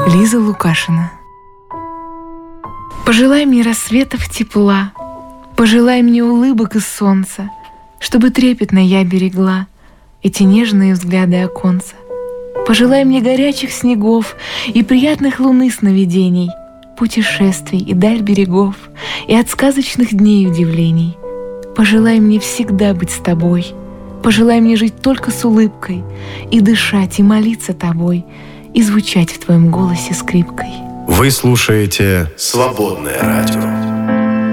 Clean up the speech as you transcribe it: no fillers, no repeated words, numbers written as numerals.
Лиза Лукашина. Пожелай мне рассветов тепла, пожелай мне улыбок и солнца, чтобы трепетно я берегла эти нежные взгляды оконца. Пожелай мне горячих снегов и приятных луны сновидений, путешествий и даль берегов, и от сказочных дней удивлений. Пожелай мне всегда быть с тобой, пожелай мне жить только с улыбкой, и дышать, и молиться тобой, и звучать в твоем голосе скрипкой. Вы слушаете «Свободное радио».